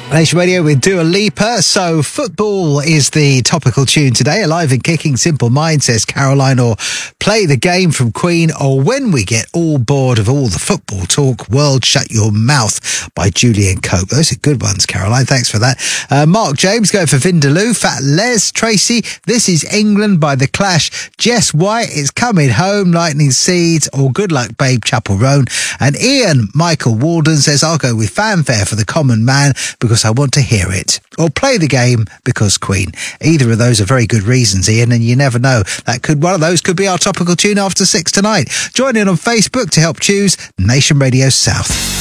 Nation Radio with Dua Lipa. So football is the topical tune today. Alive and kicking, Simple Mind, says Caroline, or Play the Game from Queen, or When We Get All Bored of All the Football Talk, World Shut Your Mouth by Julian Cope. Those are good ones, Caroline. Thanks for that. Mark James going for Vindaloo. Fat Les. Tracy, This Is England by The Clash. Jess White, It's Coming Home, Lightning Seeds, or Good Luck Babe, Chapel Roan. And Ian Michael Walden says, I'll go with Fanfare for the Common Man because I want to hear it, or Play the Game because Queen. Either of those are very good reasons, Ian, and you never know. One of those could be our topical tune after 6 tonight. Join in on Facebook to help choose Nation Radio South.